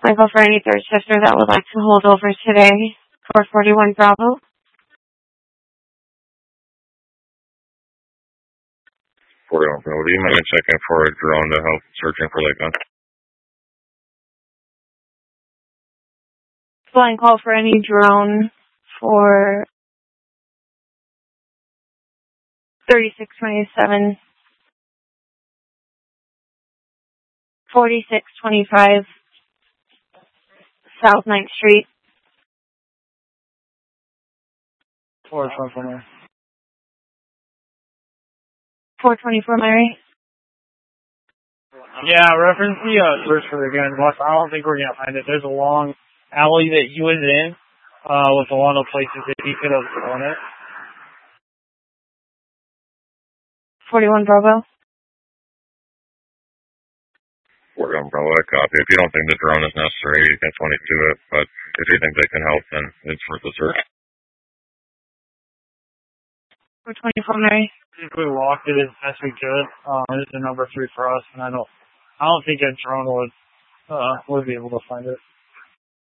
Michael, for any third shifter that would like to hold over today, 441 Bravo. 41 Bravo. Do you mind checking for a drone to help searching for Lake Gun? Flying call for any drone for 3627, 4625 South 9th Street. 424. 424, Mary. Yeah, reference the search for the gun. I don't think we're gonna find it. There's a long alley that he was in, with a lot of places that he could have thrown it. 41 Bravo. 41 Bravo, I copy. If you don't think the drone is necessary, you can 22 it, but if you think they can help, then it's worth the search. 424, Mary. I think we walked it as best we could. It's a number 3 for us, and I don't think a drone would be able to find it.